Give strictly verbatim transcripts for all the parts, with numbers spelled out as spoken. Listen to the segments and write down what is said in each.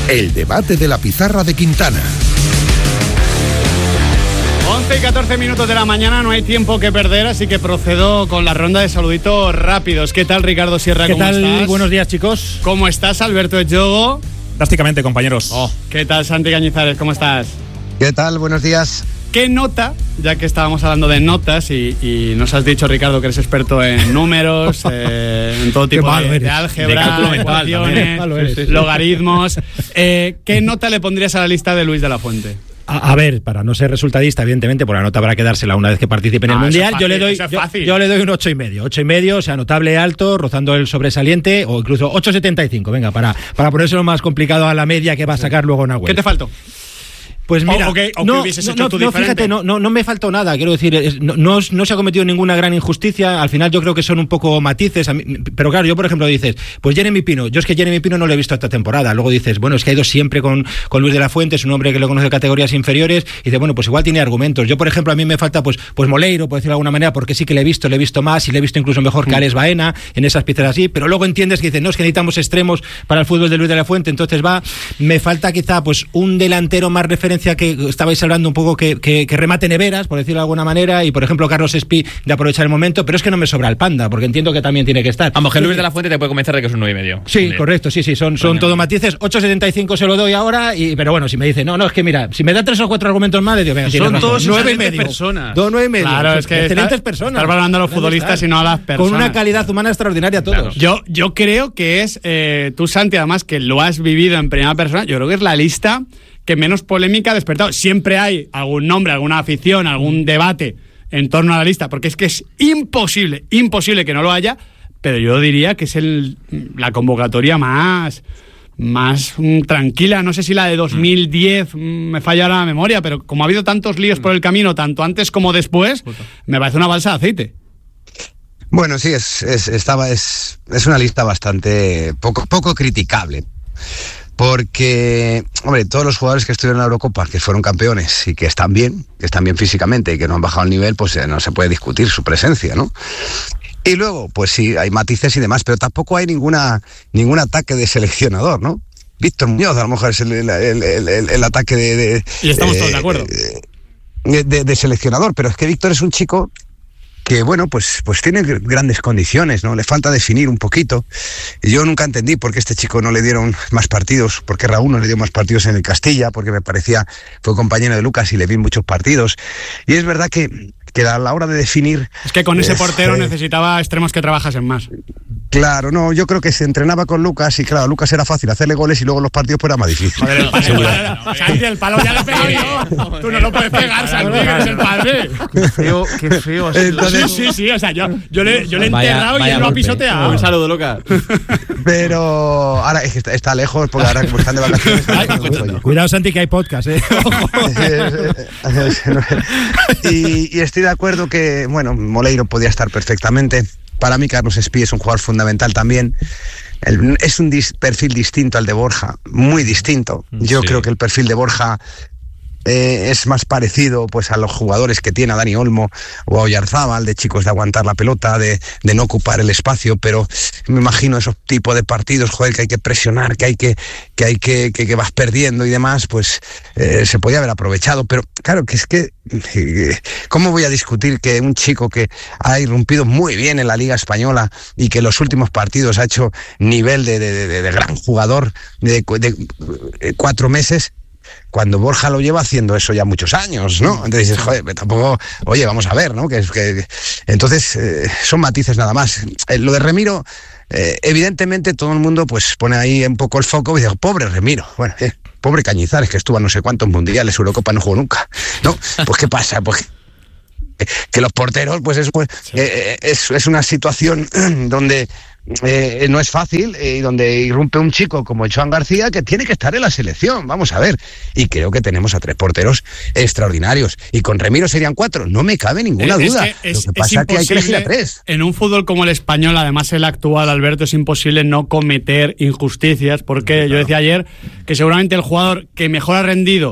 El debate de la pizarra de Quintana. once y catorce minutos de la mañana, no hay tiempo que perder, así que procedo con la ronda de saluditos rápidos. ¿Qué tal, Ricardo Sierra? ¿Qué ¿Cómo tal? estás? Buenos días, chicos. ¿Cómo estás, Alberto Echogo? Drásticamente, compañeros. Oh, ¿qué tal, Santi Cañizares? ¿Cómo estás? ¿Qué tal? Buenos días. ¿Qué nota, ya que estábamos hablando de notas y, y nos has dicho, Ricardo, que eres experto en números, eh, en todo tipo de, de álgebra, de ecuaciones, logaritmos, eh, ¿qué nota le pondrías a la lista de Luis de la Fuente? A, a ver, para no ser resultadista, evidentemente, por la nota habrá que dársela una vez que participe en el Ah, Mundial. fácil, yo le doy, yo, yo le doy un ocho y medio, ocho y medio, o sea, notable alto, rozando el sobresaliente, o incluso ocho setenta y cinco. Venga, para para ponérselo más complicado a la media que va a sacar luego una web. ¿Qué te faltó? Pues mira, o, o que, o no, que hubieses no, hecho no, tú no, diferente. fíjate, no, no, no me faltó nada, quiero decir, es, no, no, no se ha cometido ninguna gran injusticia, al final yo creo que son un poco matices, a mí, pero claro, yo por ejemplo dices, pues Jeremy Pino, yo es que Jeremy Pino no lo he visto esta temporada, luego dices, bueno, es que ha ido siempre con, con Luis de la Fuente, es un hombre que lo conoce de categorías inferiores, y dice, bueno, pues igual tiene argumentos, yo por ejemplo a mí me falta pues, pues Moleiro, por decirlo de alguna manera, porque sí que le he visto, le he visto más, y le he visto incluso mejor que Alex Baena, en esas piezas así, pero luego entiendes que dices, no, es que necesitamos extremos para el fútbol de Luis de la Fuente, entonces va, me falta quizá pues un delantero más referencia que estabais hablando un poco que Que, que remate neveras, por decirlo de alguna manera, y por ejemplo Carlos Espí de aprovechar el momento, pero es que no me sobra el Panda, porque entiendo que también tiene que estar. Vamos, que Luis de la Fuente te puede convencer de que es un nueve y medio. Sí, Bien. correcto, sí, sí, son, son todo matices. ocho setenta y cinco se lo doy ahora, y, pero bueno, si me dice, no, no, es que mira, si me da tres o cuatro argumentos más, le digo, venga, son todos nueve y excelentes medio. personas. Dos, nueve y medio. Claro, es que excelentes está, personas. Estar valorando a los futbolistas y no a las personas. Con una calidad humana extraordinaria todos. Claro. Yo, yo creo que es, eh, tú, Santi, además que lo has vivido en primera persona, yo creo que es la lista que menos polémica ha despertado. Siempre hay algún nombre, alguna afición, algún debate en torno a la lista, porque es que es imposible, imposible que no lo haya, pero yo diría que es el, la convocatoria más, más mm, tranquila. No sé si la de dos mil diez mm, me falla ahora la memoria, pero como ha habido tantos líos por el camino, tanto antes como después, me parece una balsa de aceite. Bueno, sí, es, es, estaba, es, es una lista bastante poco, poco criticable. Porque, hombre, todos los jugadores que estuvieron en la Eurocopa, que fueron campeones y que están bien, que están bien físicamente y que no han bajado el nivel, pues eh, no se puede discutir su presencia, ¿no? Y luego, pues sí, hay matices y demás, pero tampoco hay ninguna ningún ataque de seleccionador, ¿no? Víctor Muñoz, a lo mejor es el, el, el, el, el ataque de, de... Y estamos eh, todos de acuerdo. De, de, de seleccionador, pero es que Víctor es un chico que bueno, pues, pues tiene grandes condiciones, ¿no? Le falta definir un poquito. Yo nunca entendí por qué este chico no le dieron más partidos, por qué Raúl no le dio más partidos en el Castilla, porque me parecía, fue compañero de Lucas y le vi muchos partidos. Y es verdad que, que a la hora de definir... Es que con ese es, portero eh, necesitaba extremos que trabajasen más. Claro, no, yo creo que se entrenaba con Lucas y claro, Lucas era fácil hacerle goles y luego los partidos pues era más difícil. Joder, el palo, Santi, el palo ya le he pegado yo. Tú no lo puedes pegar, Santi, que eres el padre. Qué feo, qué feo. Entonces, Sí, sí, sí, o sea, yo, yo le, yo le he Vaya- enterrado vaya y él lo ha golpe. pisoteado. Un saludo, Lucas. pero ahora es que está, está lejos porque ahora como están de vacaciones... Ay, cuidado, Santi, que hay podcast, ¿eh? y, y estoy de acuerdo que, bueno, Moleiro podía estar perfectamente. Para mí Carlos Espí es un jugador fundamental también. El, es un dis, perfil distinto al de Borja, muy distinto. Yo Sí. creo que el perfil de Borja eh, es más parecido pues a los jugadores que tiene a Dani Olmo o a Oyarzábal, de chicos de aguantar la pelota, de, de no ocupar el espacio, pero me imagino esos tipos de partidos, joder, que hay que presionar, que hay que, que hay que, que, que vas perdiendo y demás, pues eh, se podía haber aprovechado, pero claro que es que eh, ¿cómo voy a discutir que un chico que ha irrumpido muy bien en la Liga Española y que en los últimos partidos ha hecho nivel de, de, de, de gran jugador de, de, de cuatro meses, cuando Borja lo lleva haciendo eso ya muchos años, ¿no? Entonces dices, joder, tampoco, oye, vamos a ver, ¿no? Que, que, entonces, eh, son matices nada más. Eh, lo de Remiro, eh, evidentemente todo el mundo pues pone ahí un poco el foco y dice, pobre Remiro, bueno, eh, pobre Cañizares, que estuvo a no sé cuántos mundiales, Eurocopa no jugó nunca, ¿no? Pues ¿qué pasa? Pues que los porteros, pues es, pues, eh, es, es una situación donde eh, no es fácil y eh, donde irrumpe un chico como Joan García que tiene que estar en la selección, vamos a ver, y creo que tenemos a tres porteros extraordinarios y con Remiro serían cuatro, no me cabe ninguna Es duda, que es, lo que pasa es que hay que elegir a tres. En un fútbol como el español, además el actual, Alberto, es imposible no cometer injusticias, porque yo decía ayer que seguramente el jugador que mejor ha rendido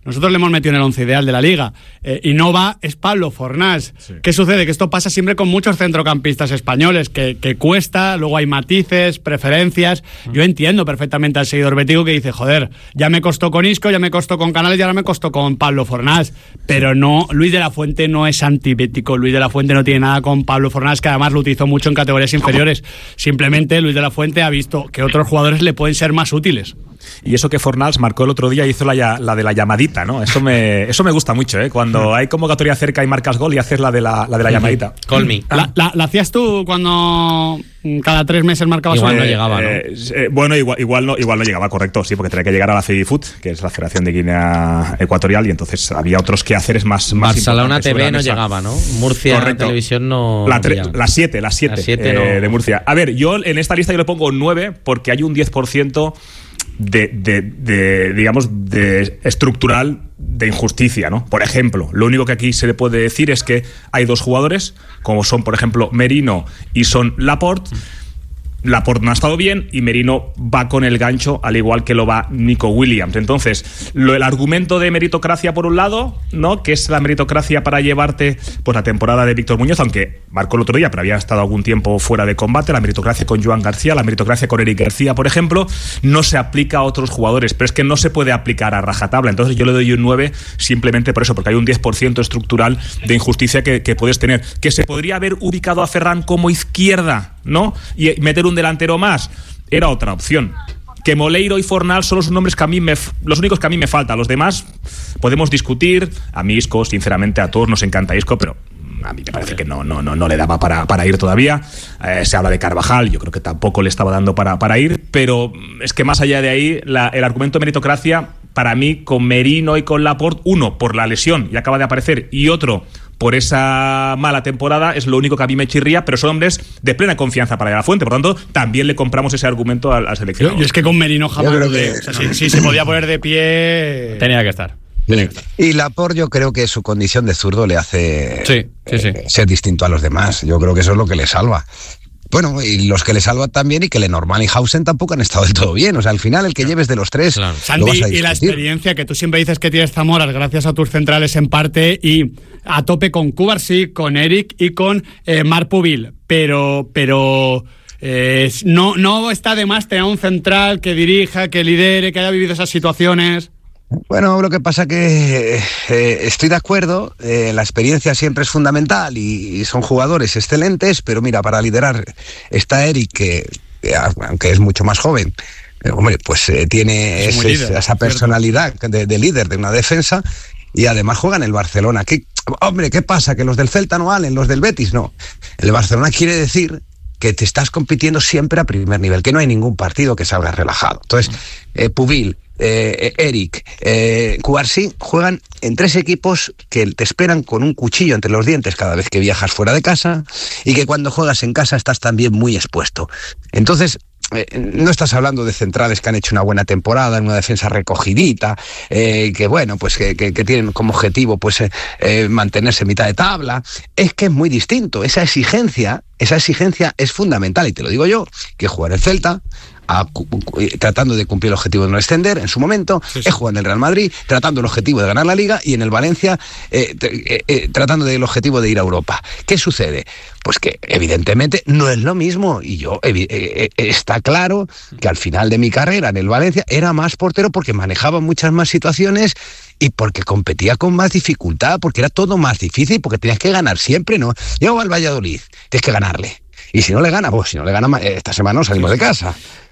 nosotros le hemos metido en el once ideal de la Liga, eh, y no va, es Pablo Fornals. Sí. ¿Qué sucede? Que esto pasa siempre con muchos centrocampistas españoles, que, que cuesta, luego hay matices, preferencias. Mm. Yo entiendo perfectamente al seguidor bético que dice, joder, ya me costó con Isco, ya me costó con Canales y ahora me costó con Pablo Fornals. Pero no, Luis de la Fuente no es antibético, Luis de la Fuente no tiene nada con Pablo Fornals, que además lo utilizó mucho en categorías inferiores. Simplemente Luis de la Fuente ha visto que otros jugadores le pueden ser más útiles. Y eso que Fornals marcó el otro día, hizo la, la de la llamadita, ¿no? Eso me, eso me gusta mucho, ¿eh? Cuando hay convocatoria cerca y marcas gol y haces la de la, la, de la llamadita. Call me. ¿La, la, ¿La hacías tú cuando cada tres meses marcabas? Igual un... no llegaba, ¿no? Eh, eh, bueno, igual, igual, no, igual no llegaba, correcto, sí, porque tenía que llegar a la FEDIFUT, que es la Federación de Guinea Ecuatorial, y entonces había otros quehaceres más, más Barcelona T V no llegaba, ¿no? Murcia correcto. Televisión no... La tre- las siete, las siete eh, no... de Murcia. A ver, yo en esta lista yo le pongo nueve porque hay un diez por ciento de, de, de, digamos, de estructural de injusticia, ¿no? Por ejemplo, lo único que aquí se le puede decir es que hay dos jugadores, como son, por ejemplo, Merino y son Laporte. Laporte no ha estado bien y Merino va con el gancho, al igual que lo va Nico Williams. Entonces, lo, el argumento de meritocracia por un lado, ¿no? Que es la meritocracia para llevarte pues la temporada de Víctor Muñoz, aunque marcó el otro día, pero había estado algún tiempo fuera de combate. La meritocracia con Joan García, la meritocracia con Eric García, por ejemplo, no se aplica a otros jugadores, pero es que no se puede aplicar a rajatabla. Entonces yo le doy un nueve simplemente por eso, porque hay un diez por ciento estructural de injusticia que, que puedes tener. Que se podría haber ubicado a Ferran como izquierda, ¿no? Y meter un delantero más, era otra opción. Que Moleiro y Fornals son los nombres que a mí me, los únicos que a mí me faltan. Los demás podemos discutir. A mí Isco, sinceramente, a todos nos encanta Isco, pero a mí me parece que no, no, no, no le daba para, para ir todavía. Eh, se habla de Carvajal, yo creo que tampoco le estaba dando para, para ir, pero es que más allá de ahí, la, el argumento de meritocracia, para mí, con Merino y con Laporte, uno, por la lesión, y acaba de aparecer, y otro, por esa mala temporada, es lo único que a mí me chirría, pero son hombres de plena confianza para ir a la fuente, por tanto, también le compramos ese argumento al, al seleccionador. Yo, yo es que con Merino jamás lo de... O sea, si, si se podía poner de pie... Tenía que estar. Tenía que estar. Y Laporte, yo creo que su condición de zurdo le hace sí, sí, sí. Eh, ser distinto a los demás. Yo creo que eso es lo que le salva. Bueno, y los que le salvan también, y que Lenormand y Hausen tampoco han estado del todo bien. O sea, al final el que lleves de los tres, claro, lo Santi, vas a discutir. Y la experiencia que tú siempre dices que tienes Zamoras gracias a tus centrales en parte, y a tope con Cubarsí, con Eric y con eh, Marc Pubil. Pero, pero eh, no, no está de más tener un central que dirija, que lidere, que haya vivido esas situaciones. Bueno, lo que pasa que eh, estoy de acuerdo, eh, la experiencia siempre es fundamental y, y son jugadores excelentes, pero mira, para liderar está Eric, que, que aunque es mucho más joven, eh, hombre, pues eh, tiene es ese, líder, esa personalidad de, de líder de una defensa, y además juega en el Barcelona. ¿Qué, hombre, ¿qué pasa? ¿Que los del Celta no valen, los del Betis no? El Barcelona quiere decir que te estás compitiendo siempre a primer nivel, que no hay ningún partido que salga relajado. Entonces, eh, Pubil, Eh, Eric, eh, Cubarsí juegan en tres equipos que te esperan con un cuchillo entre los dientes cada vez que viajas fuera de casa, y que cuando juegas en casa estás también muy expuesto. Entonces, eh, no estás hablando de centrales que han hecho una buena temporada, en una defensa recogidita, eh, que bueno, pues que, que, que tienen como objetivo pues eh, eh, mantenerse en mitad de tabla. Es que es muy distinto. Esa exigencia, esa exigencia es fundamental, y te lo digo yo, que jugar el Celta, A, tratando de cumplir el objetivo de no extender en su momento, sí, sí. He jugado en el Real Madrid tratando el objetivo de ganar la Liga, y en el Valencia eh, eh, eh, tratando del objetivo de ir a Europa. ¿Qué sucede? Pues que evidentemente no es lo mismo, y yo eh, eh, está claro que al final de mi carrera en el Valencia era más portero porque manejaba muchas más situaciones y porque competía con más dificultad, porque era todo más difícil, porque tenías que ganar siempre, ¿no? Llego al Valladolid, tienes que ganarle, y si no le gana, pues si no le gana, esta semana no salimos de casa.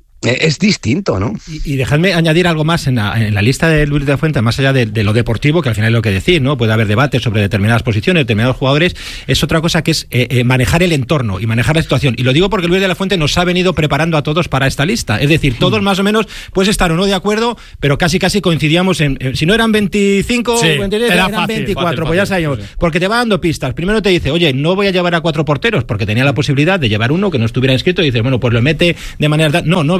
Es distinto, ¿no? Y, y dejadme añadir algo más en la, en la lista de Luis de la Fuente, más allá de, de lo deportivo, que al final es lo que decir, ¿no? Puede haber debate sobre determinadas posiciones, determinados jugadores. Es otra cosa que es eh, eh, manejar el entorno y manejar la situación. Y lo digo porque Luis de la Fuente nos ha venido preparando a todos para esta lista. Es decir, todos más o menos puedes estar o no de acuerdo, pero casi casi coincidíamos en, en si no eran veinticinco, sí, veintitrés, era eran fácil, veinticuatro, fácil, pues ya fácil, sabemos. sí. Porque te va dando pistas. Primero te dice, oye, no voy a llevar a cuatro porteros, porque tenía la posibilidad de llevar uno que no estuviera inscrito, y dices, bueno, pues lo mete de manera... No, no voy a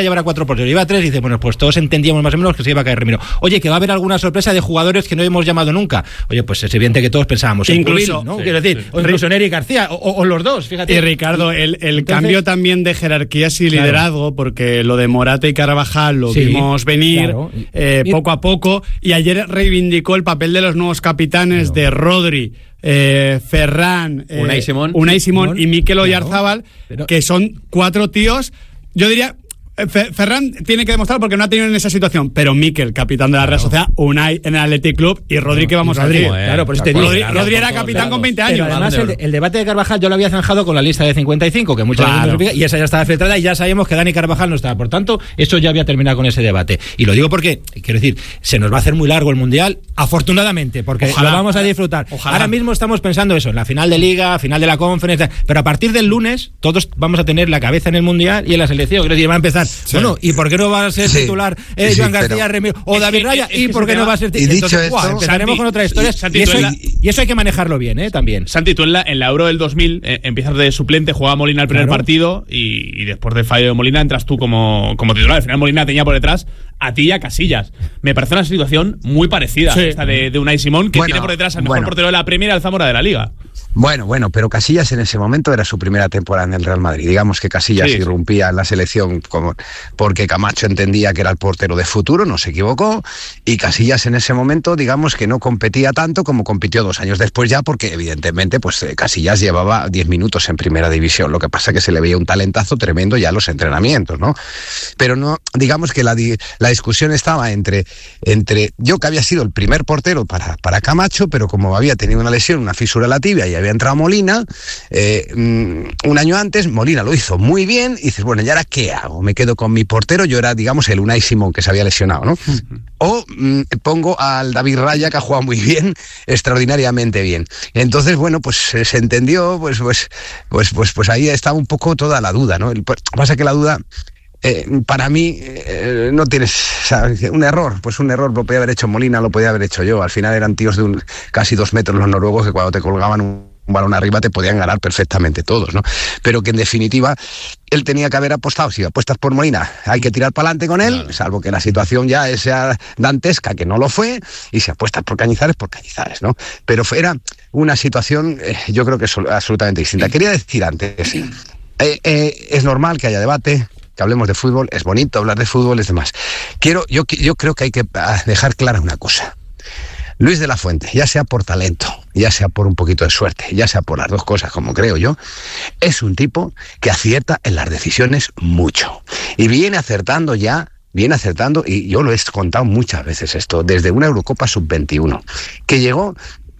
llevar a cuatro porteros, lleva a tres, y dice, bueno, pues todos entendíamos más o menos que se iba a caer Remiro. Oye, que va a haber alguna sorpresa de jugadores que no hemos llamado nunca. Oye, pues es evidente que todos pensábamos en incluso, ¿no? Sí, Quiero decir, sí. o incluso en Eric García, o, o, o los dos, fíjate. Y Ricardo, el, el Entonces, cambio también de jerarquías y claro. liderazgo, porque lo de Morata y Carvajal lo sí, vimos venir claro. eh, poco a poco, y ayer reivindicó el papel de los nuevos capitanes no. de Rodri, eh, Ferran, eh, Unai Simón, Unai Simón y Mikel Oyarzábal, claro. que son cuatro tíos, yo diría... Ferran tiene que demostrar porque no ha tenido en esa situación, pero Mikel, capitán de la Real Sociedad, Unai en el Athletic Club y Rodri, que vamos a decir. Claro, por eso te digo. Rodri, Rodri era capitán con veinte años. Pero además, el, el debate de Carvajal yo lo había zanjado con la lista de cincuenta y cinco, que muchas claro. veces y esa ya estaba filtrada y ya sabíamos que Dani Carvajal no estaba. Por tanto, eso ya había terminado con ese debate. Y lo digo porque, quiero decir, se nos va a hacer muy largo el Mundial, afortunadamente, porque ojalá, lo vamos a disfrutar. Ojalá. Ahora mismo estamos pensando eso, en la final de Liga, final de la Conference, pero a partir del lunes todos vamos a tener la cabeza en el Mundial y en la selección. Quiero decir, va a empezar. Sí. Bueno, y por ¿Por qué no va a ser sí, titular eh, sí, Joan García, Remiro o David Raya? ¿Y por qué no va a ser titular? Entonces, wow, empezaremos con otra historia. Y, y, eso hay, y eso hay que manejarlo bien, ¿eh? También. Santi, tú en la, en la Euro del dos mil eh, empiezas de suplente, juega Molina el primer claro. partido y, y después del fallo de Molina entras tú como, como titular. Al final Molina tenía por detrás a ti y a Casillas. Me parece una situación muy parecida sí. a esta de, de Unai Simón, que bueno, tiene por detrás al mejor bueno. portero de la Premier y al Zamora de la Liga. Bueno, bueno, pero Casillas en ese momento era su primera temporada en el Real Madrid. Digamos que Casillas sí, irrumpía sí. en la selección como porque Camacho entendía que era el portero de futuro, no se equivocó, y Casillas en ese momento, digamos que no competía tanto como compitió dos años después ya, porque evidentemente pues Casillas llevaba diez minutos en primera división, lo que pasa que se le veía un talentazo tremendo ya en los entrenamientos, ¿no? Pero no, digamos que la, la discusión estaba entre, entre yo que había sido el primer portero para, para Camacho, pero como había tenido una lesión, una fisura en la tibia y había entrado Molina, eh, un año antes, Molina lo hizo muy bien, y dices, bueno, ¿y ahora qué hago? ¿Me quedo con mi portero? Yo era, digamos, el Unai Simón que se había lesionado, ¿no? Uh-huh. O mm, pongo al David Raya, que ha jugado muy bien, extraordinariamente bien. Entonces, bueno, pues eh, se entendió, pues, pues, pues, pues, pues ahí estaba un poco toda la duda, ¿no? El, pues, pasa que la duda... Eh, para mí eh, no tienes, ¿sabes? Un error, pues un error lo podía haber hecho Molina, lo podía haber hecho yo. Al final eran tíos de un, casi dos metros los noruegos que cuando te colgaban un, un balón arriba te podían ganar perfectamente todos, ¿no? Pero que en definitiva él tenía que haber apostado. Si apuestas por Molina hay que tirar para adelante con él, claro. salvo que la situación ya sea dantesca, que no lo fue, y si apuestas por Cañizares, por Cañizares, ¿no? Pero era una situación eh, yo creo que es absolutamente distinta. Quería decir antes, eh, eh, es normal que haya debate, que hablemos de fútbol, es bonito hablar de fútbol, es demás. Quiero, yo, yo creo que hay que dejar clara una cosa. Luis de la Fuente, ya sea por talento, ya sea por un poquito de suerte, ya sea por las dos cosas, como creo yo, es un tipo que acierta en las decisiones mucho. Y viene acertando ya, viene acertando, y yo lo he contado muchas veces esto, desde una Eurocopa sub veintiuno, que llegó...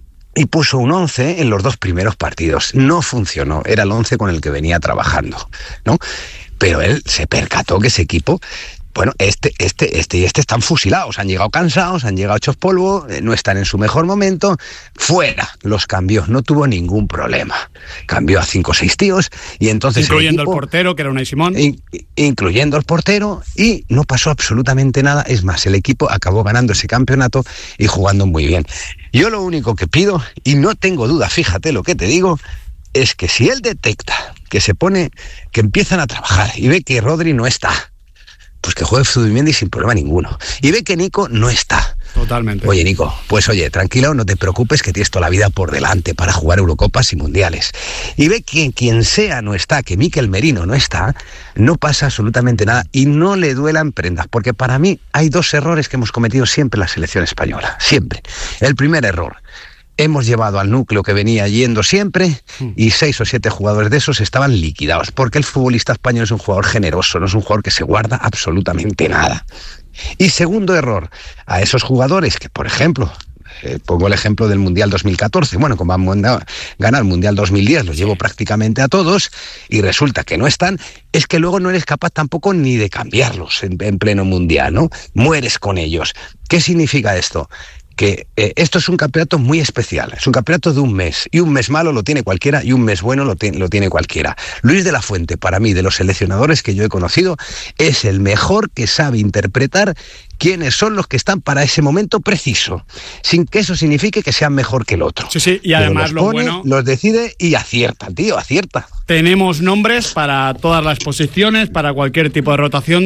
y puso un once en los dos primeros partidos. No funcionó, era el once con el que venía trabajando, ¿no? Pero él se percató que ese equipo, bueno, este, este, este y este están fusilados, han llegado cansados, han llegado hechos polvo, no están en su mejor momento, fuera, los cambió, no tuvo ningún problema. Cambió a cinco o seis tíos y entonces... Incluyendo el, equipo, el portero, que era Unai Simón. In, incluyendo el portero, y no pasó absolutamente nada. Es más, el equipo acabó ganando ese campeonato y jugando muy bien. Yo lo único que pido, y no tengo duda, fíjate lo que te digo, es que si él detecta que se pone, que empiezan a trabajar y ve que Rodri no está, pues que juegue Zubimendi sin problema ninguno. Y ve que Nico no está. Totalmente. Oye, Nico, pues oye, tranquilo, no te preocupes, que tienes toda la vida por delante para jugar Eurocopas y Mundiales. Y ve que quien sea no está, que Mikel Merino no está, no pasa absolutamente nada y no le duelan prendas. Porque para mí hay dos errores que hemos cometido siempre en la selección española. Siempre. El primer error. Hemos llevado al núcleo que venía yendo siempre y seis o siete jugadores de esos estaban liquidados, porque el futbolista español es un jugador generoso, no es un jugador que se guarda absolutamente nada. Y segundo error, a esos jugadores que, por ejemplo, eh, pongo el ejemplo del Mundial dos mil catorce, bueno, como han ganado el Mundial dos mil diez, los llevo prácticamente a todos y resulta que no están, es que luego no eres capaz tampoco ni de cambiarlos en, en pleno Mundial, ¿no? Mueres con ellos. ¿Qué significa esto? Que eh, esto es un campeonato muy especial, es un campeonato de un mes, y un mes malo lo tiene cualquiera y un mes bueno lo, lo tiene cualquiera. Luis de la Fuente, para mí, de los seleccionadores que yo he conocido, es el mejor que sabe interpretar quiénes son los que están para ese momento preciso, sin que eso signifique que sean mejor que el otro. Sí, sí, y además los pone, lo bueno... los decide y acierta, tío, acierta. Tenemos nombres para todas las posiciones, para cualquier tipo de rotación.